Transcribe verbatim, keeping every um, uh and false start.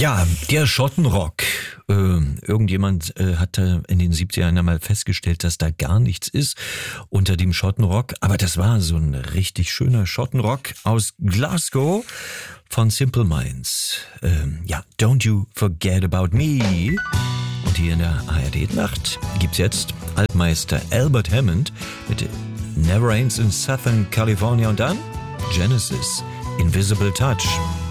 Ja, der Schottenrock. Ähm, irgendjemand äh, hatte in den siebzigern einmal festgestellt, dass da gar nichts ist unter dem Schottenrock. Aber das war so ein richtig schöner Schottenrock aus Glasgow von Simple Minds. Ähm, ja, Don't You Forget About Me. Und hier in der A R D-Nacht gibt's jetzt Altmeister Albert Hammond mit Never Rains in Southern California und dann Genesis, Invisible Touch.